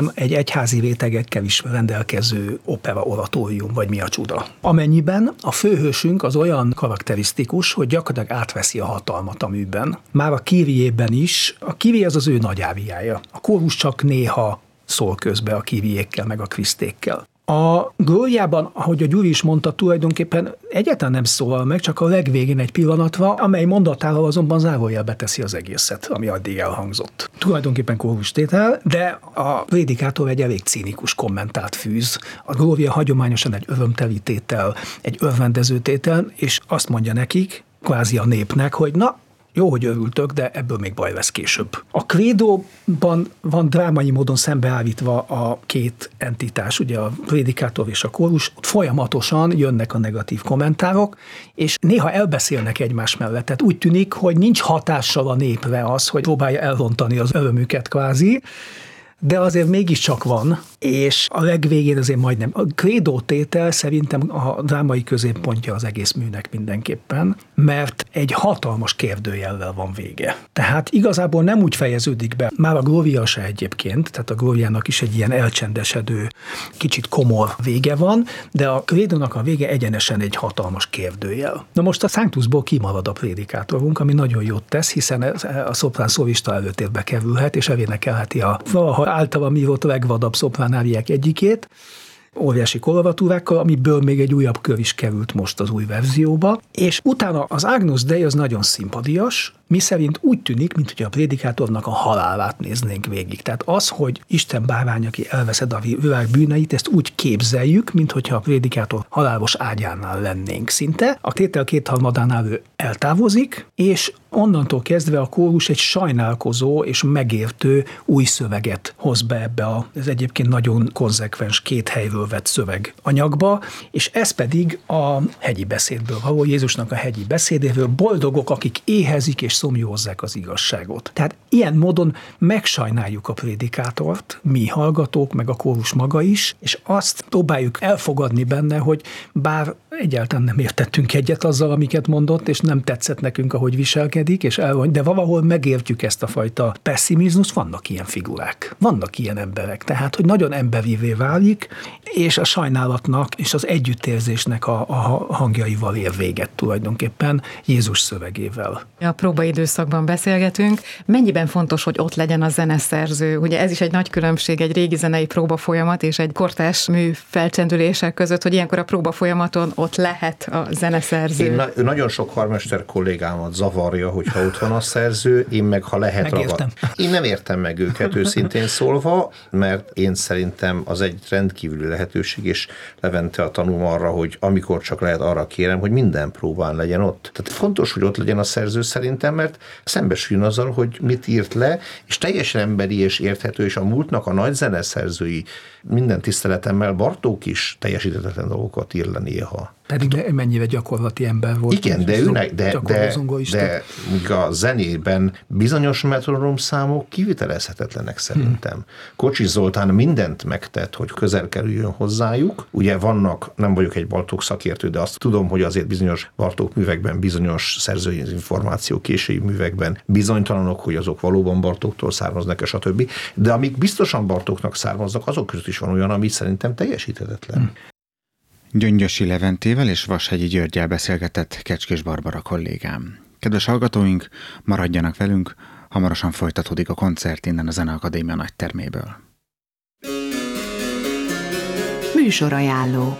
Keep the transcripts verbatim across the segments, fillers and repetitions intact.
egy egyházi rétegekkel is rendelkező opera oratórium, vagy mi a csuda. Amennyiben a főhősünk az olyan karakterisztikus, hogy gyakorlatilag átveszi a hatalmat a műben. Már a Kyriében is, a Kyrie az az ő nagy áriája. A kórus csak néha szól közbe a Kyriékkel, meg a Krisztékkel. A Glóriában, ahogy a Gyuri is mondta, tulajdonképpen egyáltalán nem szólal meg, csak a legvégén egy pillanatra, amely mondatával azonban zárójelbe teszi az egészet, ami addig elhangzott. Tulajdonképpen kórustétel, de a prédikátor egy elég cínikus kommentárt fűz. A Glória hagyományosan egy örömteli tétel, egy örvendező tétel, és azt mondja nekik, kvázi a népnek, hogy na, jó, hogy örültök, de ebből még baj lesz később. A krédóban van drámai módon szembeállítva a két entitás, ugye a prédikátor és a kórus, ott folyamatosan jönnek a negatív kommentárok, és néha elbeszélnek egymás mellett. Tehát úgy tűnik, hogy nincs hatással a népre az, hogy próbálja elrontani az örömüket kvázi, de azért mégiscsak van, és a legvégén azért majdnem. A krédó tétel szerintem a drámai középpontja az egész műnek mindenképpen, mert egy hatalmas kérdőjellel van vége. Tehát igazából nem úgy fejeződik be, már a Gloria se egyébként, tehát a Gloriának is egy ilyen elcsendesedő, kicsit komor vége van, de a krédónak a vége egyenesen egy hatalmas kérdőjel. Na most a Sanctusból kimarad a prédikátorunk, ami nagyon jót tesz, hiszen a szoprán szólista előtérbe kerülhet, és elénekelheti a valaha általam írott legvadabb szopránáriák egyikét, óriási koloratúrákkal, amiből még egy újabb kör is került most az új verzióba, és utána az Agnus Dei az nagyon szimpadias, miszerint úgy tűnik, mintha a prédikátornak a halálát néznénk végig. Tehát az, hogy Isten bárány, aki elveszed a világ bűneit, ezt úgy képzeljük, mintha a prédikátor halálos ágyánál lennénk szinte. A tétel kétharmadánál ő eltávozik, és onnantól kezdve a kórus egy sajnálkozó és megértő új szöveget hoz be ebbe az egyébként nagyon konzekvens két helyről vett szöveg anyagba, és ez pedig a hegyi beszédből való, Jézusnak a hegyi beszédéről, boldogok, akik éhezik és szomjózzák az igazságot. Tehát ilyen módon megsajnáljuk a prédikátort, mi hallgatók, meg a kórus maga is, és azt próbáljuk elfogadni benne, hogy bár egyáltalán nem értettünk egyet azzal, amiket mondott, és nem tetszett nekünk, ahogy viselkedik, és elvony, de valahol megértjük ezt a fajta pessimizmust, vannak ilyen figurák, vannak ilyen emberek, tehát, hogy nagyon emberivé válik, és a sajnálatnak és az együttérzésnek a, a hangjaival ér véget tulajdonképpen Jézus szövegével. A próbaidőszakban beszélgetünk. Mennyiben fontos, hogy ott legyen a zeneszerző? Ugye ez is egy nagy különbség egy régi zenei próbafolyamat és egy kortárs mű felcsendülések között, hogy ilyenkor a próbafolyamaton ott lehet a zeneszerző. Én na- nagyon sok karmester kollégámat zavarja, hogyha ott van a szerző, én meg ha lehet ragad. Én nem értem meg őket őszintén szólva, mert én szerintem az egy rendkívüli lehetőség, és Levente a tanúm arra, hogy amikor csak lehet, arra kérem, hogy minden próbán legyen ott. Tehát fontos, hogy ott legyen a szerző szerintem, mert szembesüljön azzal, hogy mit írt le, és teljesen emberi és érthető, és a múltnak a nagy zeneszerzői, minden tiszteletemmel, Bartók is teljesíthetetlen dolgokat ír le néha. Pedig mennyire gyakorlati ember volt. Igen, de őnek, de, de, de a zenében bizonyos metronom számok kivitelezhetetlenek szerintem. Hmm. Kocsis Zoltán mindent megtett, hogy közel kerüljön hozzájuk. Ugye vannak, nem vagyok egy Bartók szakértő, de azt tudom, hogy azért bizonyos Bartók művekben, bizonyos szerzői információ késői művekben bizonytalanok, hogy azok valóban Bartóktól származnak, és stb. De amik biztosan Bartóknak származnak, azok között is van olyan, ami szerintem teljesíthetetlen. Hmm. Gyöngyösi Leventével és Vashegyi Györggyel beszélgetett Kecskés Barbara kollégám. Kedves hallgatóink, maradjanak velünk, hamarosan folytatódik a koncert innen a Zeneakadémia nagyterméből. Műsorajánló.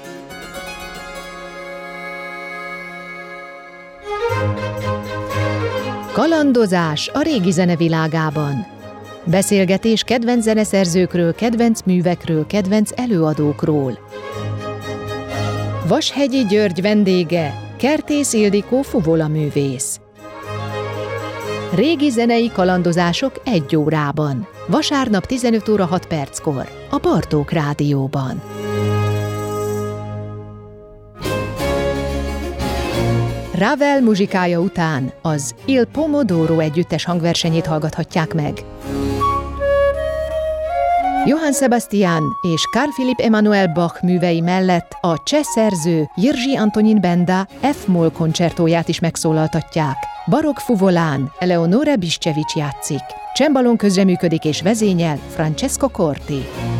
Kalandozás a régi zene világában. Beszélgetés kedvenc zeneszerzőkről, kedvenc művekről, kedvenc előadókról. Vashegyi György vendége, Kertész Ildikó fuvolaművész. Régi zenei kalandozások egy órában. Vasárnap tizenöt óra hat perckor a Bartók Rádióban. Ravel muzsikája után az Il Pomodoro együttes hangversenyét hallgathatják meg. Johann Sebastian és Carl Philipp Emanuel Bach művei mellett a cseh szerző Jiří Antonín Benda F-moll koncertóját is megszólaltatják. Barokk fuvolán Eleonora Biszcevics játszik. Csembalón közreműködik és vezényel Francesco Corti.